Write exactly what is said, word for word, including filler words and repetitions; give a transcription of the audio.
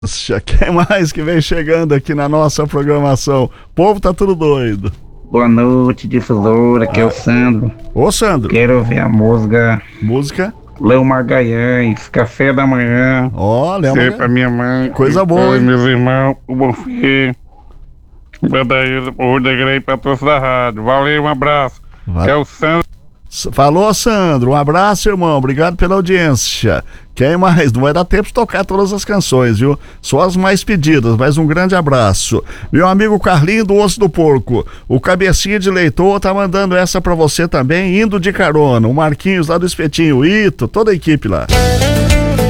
Quem mais que vem chegando aqui na nossa programação? O povo tá tudo doido. Boa noite, difusora, aqui ah. é o Sandro. Ô Sandro. Quero ouvir a música. Música? Léo Magalhães, Café da Manhã. Ó, oh, Léo Magalhães. Pra minha mãe. Coisa boa, hein? Meus irmãos, o Bonfim. O Degrei pra todos da rádio. Valeu, um abraço. Vai. É o Sandro. Falou, Sandro. Um abraço, irmão. Obrigado pela audiência. Quem mais? Não vai dar tempo de tocar todas as canções, viu? Só as mais pedidas, mas um grande abraço. Meu amigo Carlinho do Osso do Porco. O Cabecinha de Leitor tá mandando essa pra você também, indo de carona. O Marquinhos lá do Espetinho, o Ito, toda a equipe lá.